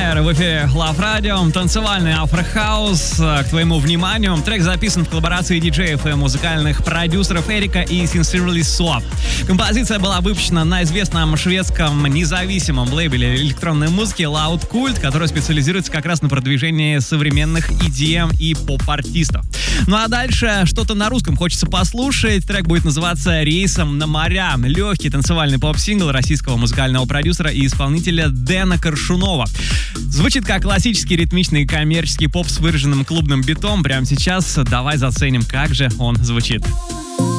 вечер. В эфире Love Radio, танцевальный афрохаус. К твоему вниманию трек записан в коллаборации диджеев и музыкальных продюсеров Эрика и Sincerely So. Композиция была выпущена на известном шведском независимом лейбле электронной музыки Loud Cult, который специализируется как раз на продвижении современных EDM и поп-артистов. Ну а дальше что-то на русском хочется послушать. Трек будет называться «Рейсом на моря». Легкий танцевальный поп-сингл российского музыкального продюсера и исполнителя Дэна Коршунова. Звучит как классический ритмичный коммерческий поп с выраженным клубным битом. Прямо сейчас давай заценим, как же он звучит.